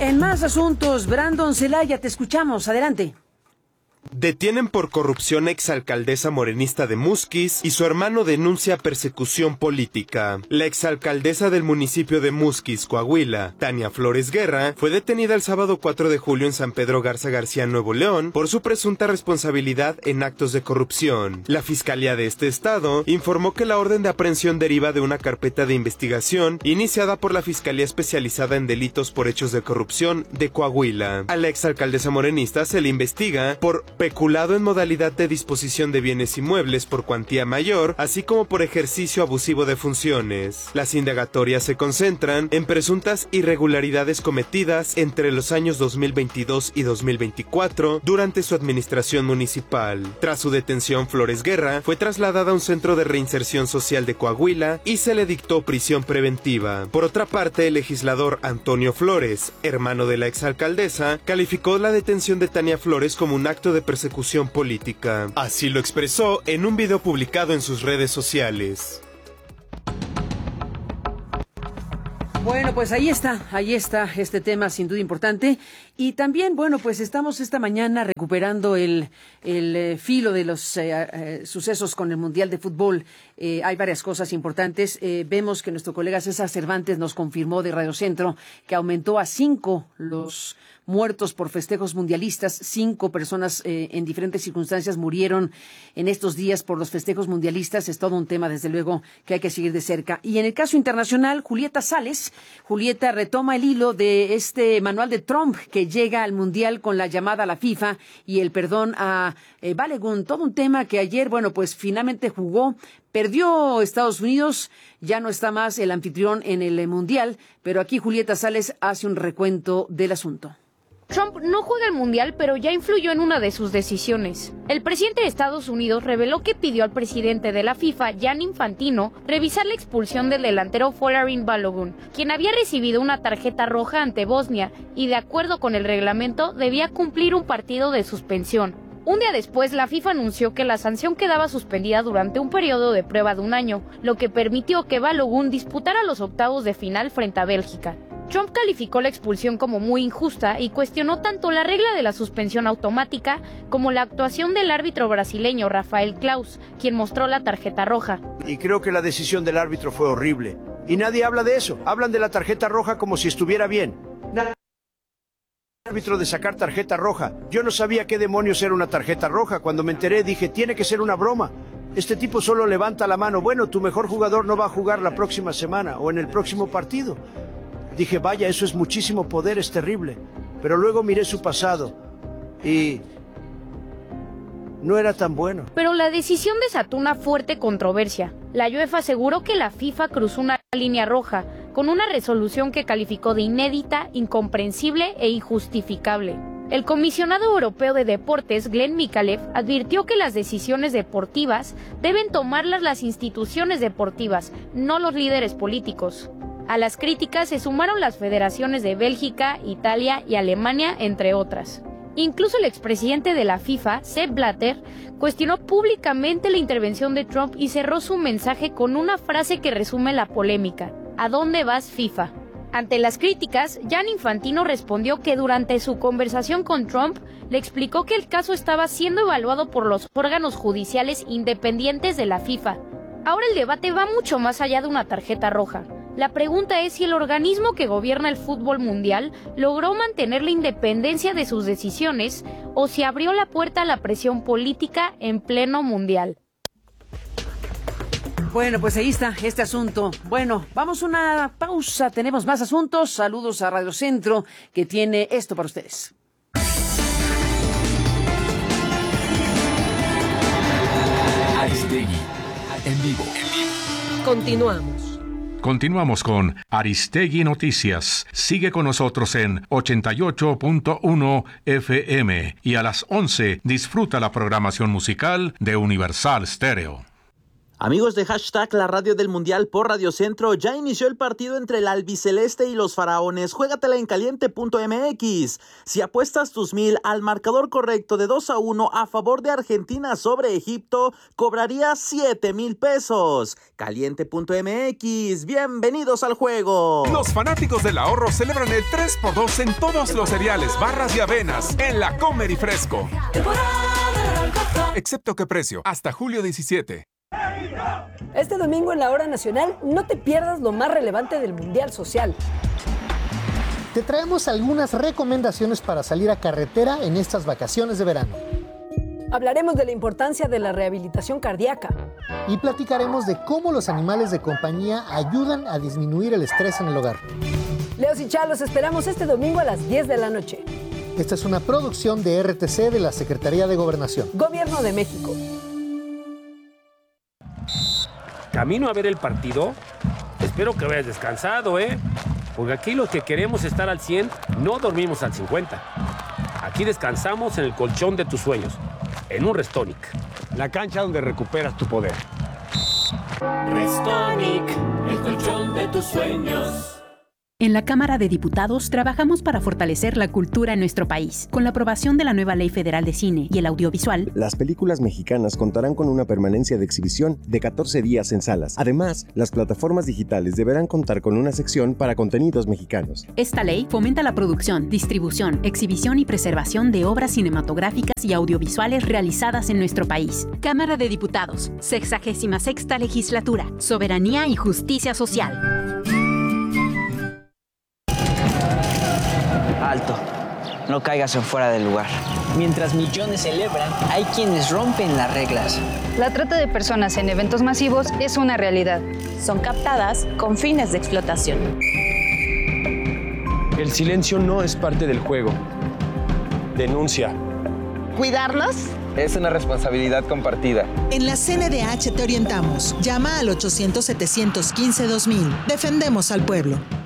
En más asuntos, Brandon Celaya, te escuchamos. Adelante. Detienen por corrupción exalcaldesa morenista de Musquis y su hermano denuncia persecución política. La exalcaldesa del municipio de Musquis, Coahuila, Tania Flores Guerra, fue detenida el sábado 4 de julio en San Pedro Garza García, Nuevo León, por su presunta responsabilidad en actos de corrupción. La Fiscalía de este estado informó que la orden de aprehensión deriva de una carpeta de investigación iniciada por la Fiscalía Especializada en Delitos por Hechos de Corrupción de Coahuila. A la exalcaldesa morenista se le investiga por peculado en modalidad de disposición de bienes inmuebles por cuantía mayor, así como por ejercicio abusivo de funciones. Las indagatorias se concentran en presuntas irregularidades cometidas entre los años 2022 y 2024 durante su administración municipal. Tras su detención, Flores Guerra fue trasladada a un centro de reinserción social de Coahuila y se le dictó prisión preventiva. Por otra parte, el legislador Antonio Flores, hermano de la exalcaldesa, calificó la detención de Tania Flores como un acto de persecución política. Así lo expresó en un video publicado en sus redes sociales. Bueno, pues ahí está este tema sin duda importante. Y también, bueno, pues estamos esta mañana recuperando el filo de los sucesos con el Mundial de Fútbol. Hay varias cosas importantes. Vemos que nuestro colega César Cervantes nos confirmó de Radio Centro que aumentó a 5 los muertos por festejos mundialistas. 5 personas en diferentes circunstancias murieron en estos días por los festejos mundialistas. Es todo un tema, desde luego, que hay que seguir de cerca. Y en el caso internacional, Julieta retoma el hilo de este manual de Trump que llega al Mundial con la llamada a la FIFA y el perdón a Balogun. Todo un tema que ayer, bueno, pues finalmente jugó. Perdió Estados Unidos, ya no está más el anfitrión en el Mundial, pero aquí Julieta Sales hace un recuento del asunto. Trump no juega el Mundial, pero ya influyó en una de sus decisiones. El presidente de Estados Unidos reveló que pidió al presidente de la FIFA, Gianni Infantino, revisar la expulsión del delantero Folarin Balogun, quien había recibido una tarjeta roja ante Bosnia y, de acuerdo con el reglamento, debía cumplir un partido de suspensión. Un día después, la FIFA anunció que la sanción quedaba suspendida durante un periodo de prueba de un año, lo que permitió que Balogun disputara los octavos de final frente a Bélgica. Trump calificó la expulsión como muy injusta y cuestionó tanto la regla de la suspensión automática como la actuación del árbitro brasileño Rafael Claus, quien mostró la tarjeta roja. Y creo que la decisión del árbitro fue horrible. Y nadie habla de eso. Hablan de la tarjeta roja como si estuviera bien. Árbitro de sacar tarjeta roja. Yo no sabía qué demonios era una tarjeta roja. Cuando me enteré dije, tiene que ser una broma. Este tipo solo levanta la mano. Bueno, tu mejor jugador no va a jugar la próxima semana o en el próximo partido. Dije, vaya, eso es muchísimo poder, es terrible. Pero luego miré su pasado y no era tan bueno. Pero la decisión desató una fuerte controversia. La UEFA aseguró que la FIFA cruzó una línea roja con una resolución que calificó de inédita, incomprensible e injustificable. El comisionado europeo de deportes, Glenn Mikalev, advirtió que las decisiones deportivas deben tomarlas las instituciones deportivas, no los líderes políticos. A las críticas se sumaron las federaciones de Bélgica, Italia y Alemania, entre otras. Incluso el expresidente de la FIFA, Sepp Blatter, cuestionó públicamente la intervención de Trump y cerró su mensaje con una frase que resume la polémica: ¿a dónde vas, FIFA? Ante las críticas, Gianni Infantino respondió que durante su conversación con Trump le explicó que el caso estaba siendo evaluado por los órganos judiciales independientes de la FIFA. Ahora el debate va mucho más allá de una tarjeta roja. La pregunta es si el organismo que gobierna el fútbol mundial logró mantener la independencia de sus decisiones o si abrió la puerta a la presión política en pleno mundial. Bueno, pues ahí está este asunto. Bueno, vamos a una pausa, tenemos más asuntos. Saludos a Radio Centro, que tiene esto para ustedes. Aristegui, en vivo. Continuamos con Aristegui Noticias. Sigue con nosotros en 88.1 FM y a las 11 disfruta la programación musical de Universal Stereo. Amigos de hashtag La Radio del Mundial por Radio Centro, ya inició el partido entre el albiceleste y los faraones. Juégatela en caliente.mx. Si apuestas tus 1,000 al marcador correcto de 2-1 a favor de Argentina sobre Egipto, cobrarías 7,000 pesos. Caliente.mx. Bienvenidos al juego. Los fanáticos del ahorro celebran el 3x2 en todos los cereales, barras y avenas en la Comer y Fresco. Excepto que precio, hasta julio 17. Este domingo en la Hora Nacional no te pierdas lo más relevante del Mundial Social. Te traemos algunas recomendaciones para salir a carretera en estas vacaciones de verano. Hablaremos de la importancia de la rehabilitación cardíaca. Y platicaremos de cómo los animales de compañía ayudan a disminuir el estrés en el hogar. Leos y Chá, los esperamos este domingo a las 10 de la noche. Esta es una producción de RTC de la Secretaría de Gobernación. Gobierno de México. Camino a ver el partido. Espero que vayas descansado, porque aquí los que queremos estar al 100 no dormimos al 50. Aquí descansamos en el colchón de tus sueños, en un Restonic. La cancha donde recuperas tu poder. Restonic, el colchón de tus sueños. En la Cámara de Diputados trabajamos para fortalecer la cultura en nuestro país. Con la aprobación de la nueva Ley Federal de Cine y el Audiovisual, las películas mexicanas contarán con una permanencia de exhibición de 14 días en salas. Además, las plataformas digitales deberán contar con una sección para contenidos mexicanos. Esta ley fomenta la producción, distribución, exhibición y preservación de obras cinematográficas y audiovisuales realizadas en nuestro país. Cámara de Diputados, 66ª Legislatura, Soberanía y Justicia Social. Alto, no caigas en fuera del lugar. Mientras millones celebran, hay quienes rompen las reglas. La trata de personas en eventos masivos es una realidad. Son captadas con fines de explotación. El silencio no es parte del juego. Denuncia. ¿Cuidarlos? Es una responsabilidad compartida. En la CNDH te orientamos. Llama al 800-715-2000. Defendemos al pueblo.